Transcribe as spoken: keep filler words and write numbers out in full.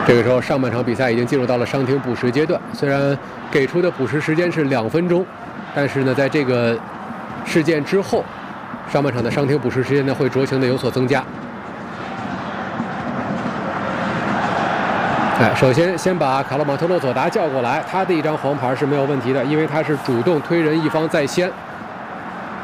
这个时候，上半场比赛已经进入到了伤停补时阶段。虽然给出的补时时间是两分钟，但是呢，在这个事件之后，上半场的伤停补时时间呢会酌情的有所增加。哎，首先先把卡洛马特洛佐达叫过来，他的一张黄牌是没有问题的，因为他是主动推人一方在先，